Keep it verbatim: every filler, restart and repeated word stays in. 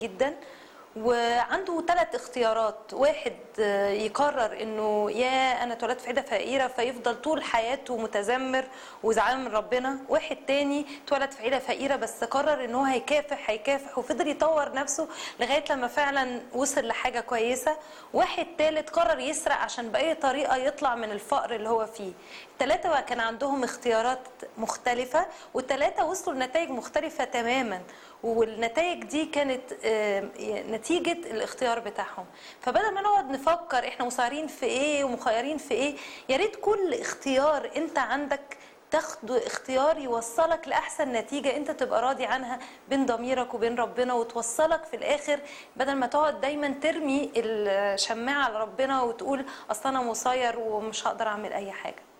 جدا، وعنده ثلاث اختيارات. واحد يقرر انه يا انا اتولدت في عيله فقيره فيفضل طول حياته متذمر وزعلان من ربنا. واحد تاني اتولد في عيله فقيره بس قرر ان هو هيكافح هيكافح وفضل يطور نفسه لغايه لما فعلا وصل لحاجه كويسه. واحد تالت قرر يسرق عشان باي طريقه يطلع من الفقر اللي هو فيه. الثلاثه بقى كان عندهم اختيارات مختلفه، والثلاثه وصلوا لنتائج مختلفه تماما، والنتائج دي كانت نتيجة الاختيار بتاعهم. فبدل ما نقعد نفكر احنا مسيرين في ايه ومخيرين في ايه، يا ريت كل اختيار انت عندك تاخده اختيار يوصلك لأحسن نتيجة انت تبقى راضي عنها بين ضميرك وبين ربنا، وتوصلك في الآخر، بدل ما تقعد دايما ترمي الشماعة على ربنا وتقول اصل انا مسير ومش هقدر اعمل اي حاجة.